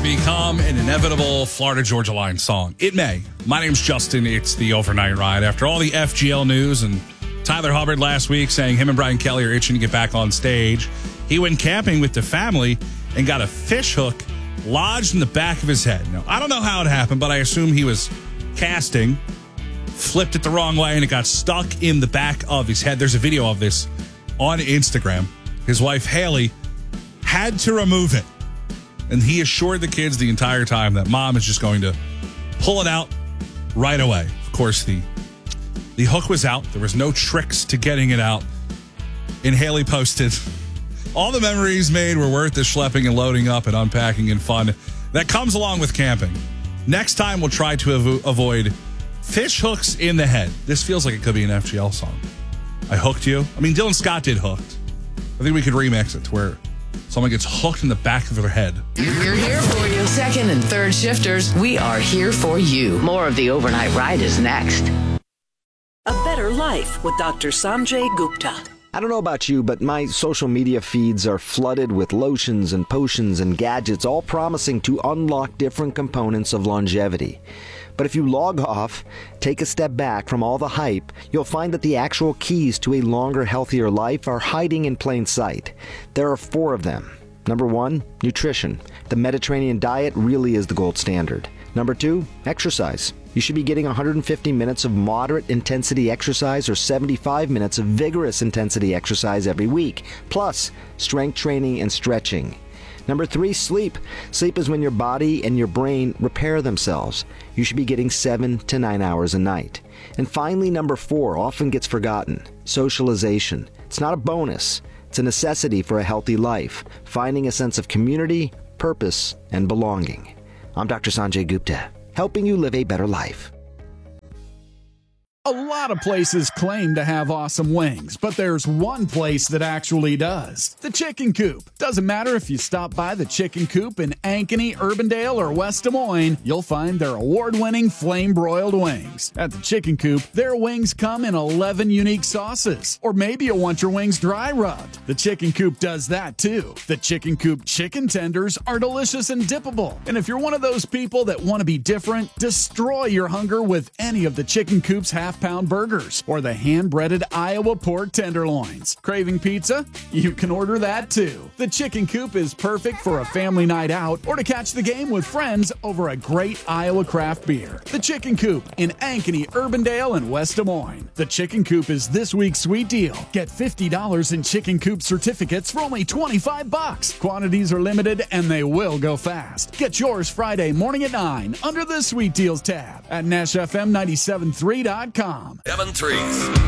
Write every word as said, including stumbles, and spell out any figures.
become an inevitable Florida Georgia Line song. It may. My name's Justin. It's the Overnight Ride. After all the F G L news and Tyler Hubbard last week saying him and Brian Kelly are itching to get back on stage, he went camping with the family and got a fish hook lodged in the back of his head. Now, I don't know how it happened, but I assume he was casting, flipped it the wrong way, and it got stuck in the back of his head. There's a video of this on Instagram. His wife, Haley, had to remove it. And he assured the kids the entire time that mom is just going to pull it out right away. Of course, the the hook was out. There was no tricks to getting it out. And Haley posted, all the memories made were worth the schlepping and loading up and unpacking and fun that comes along with camping. Next time, we'll try to avo- avoid fish hooks in the head. This feels like it could be an F G L song. I hooked you. I mean, Dylan Scott did Hooked. I think we could remix it to where someone gets hooked in the back of their head. We're here for you. Second and third shifters, we are here for you. More of the Overnight Ride is next. A Better Life with Doctor Sanjay Gupta. I don't know about you, but my social media feeds are flooded with lotions and potions and gadgets, all promising to unlock different components of longevity. But if you log off, take a step back from all the hype, you'll find that the actual keys to a longer, healthier life are hiding in plain sight. There are four of them. Number one, nutrition. The Mediterranean diet really is the gold standard. Number two, exercise. You should be getting one hundred fifty minutes of moderate intensity exercise or seventy-five minutes of vigorous intensity exercise every week, plus strength training and stretching. Number three, sleep. Sleep is when your body and your brain repair themselves. You should be getting seven to nine hours a night. And finally, number four, often gets forgotten, socialization. It's not a bonus. It's a necessity for a healthy life, finding a sense of community, purpose, and belonging. I'm Doctor Sanjay Gupta, helping you live a better life. A lot of places claim to have awesome wings, but there's one place that actually does. The Chicken Coop. Doesn't matter if you stop by the Chicken Coop in Ankeny, Urbandale, or West Des Moines, you'll find their award-winning flame-broiled wings. At the Chicken Coop, their wings come in eleven unique sauces. Or maybe you'll want your wings dry rubbed. The Chicken Coop does that too. The Chicken Coop chicken tenders are delicious and dippable. And if you're one of those people that want to be different, destroy your hunger with any of the Chicken Coop's half pound burgers or the hand-breaded Iowa pork tenderloins. Craving pizza? You can order that too. The Chicken Coop is perfect for a family night out or to catch the game with friends over a great Iowa craft beer. The Chicken Coop in Ankeny, Urbandale, and West Des Moines. The Chicken Coop is this week's sweet deal. Get fifty dollars in Chicken Coop certificates for only twenty-five bucks. Quantities are limited and they will go fast. Get yours Friday morning at nine under the Sweet Deals tab at Nash F M nine seven three dot com. Seven threes.